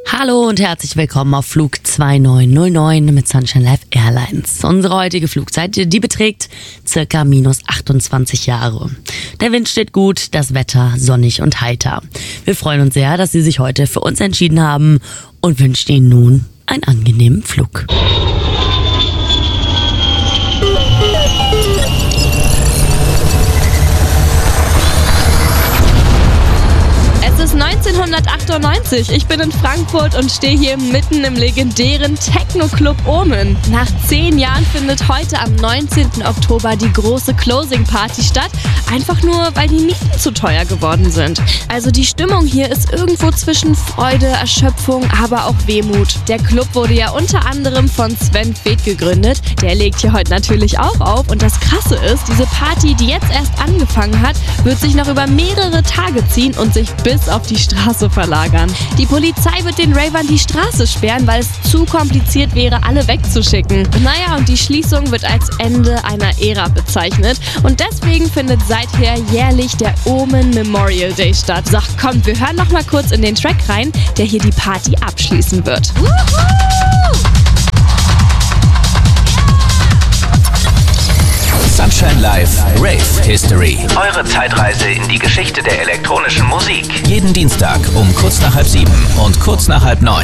Hallo und herzlich willkommen auf Flug 2909 mit Sunshine Life Airlines. Unsere heutige Flugzeit, die beträgt circa minus 28 Jahre. Der Wind steht gut, das Wetter sonnig und heiter. Wir freuen uns sehr, dass Sie sich heute für uns entschieden haben und wünschen Ihnen nun einen angenehmen Flug. Es ist 1998. Ich bin in Frankfurt und stehe hier mitten im legendären Techno-Club Omen. Nach 10 Jahren findet heute am 19. Oktober die große Closing-Party statt. Einfach nur, weil die Mieten zu teuer geworden sind. Also die Stimmung hier ist irgendwo zwischen Freude, Erschöpfung, aber auch Wehmut. Der Club wurde ja unter anderem von Sven Väth gegründet. Der legt hier heute natürlich auch auf. Und das Krasse ist, diese Party, die jetzt erst angefangen hat, wird sich noch über mehrere Tage ziehen und sich bis auf die Straße verlagern. Die Polizei wird den Ravern die Straße sperren, weil es zu kompliziert wäre, alle wegzuschicken. Naja, und die Schließung wird als Ende einer Ära bezeichnet. Und deswegen findet seither jährlich der Omen Memorial Day statt. So, kommt, wir hören noch mal kurz in den Track rein, der hier die Party abschließen wird. Sunshine Life Rave History. Eure Zeitreise in die Geschichte der elektronischen Musik. Jeden Dienstag um kurz nach 6:30 und kurz nach 8:30.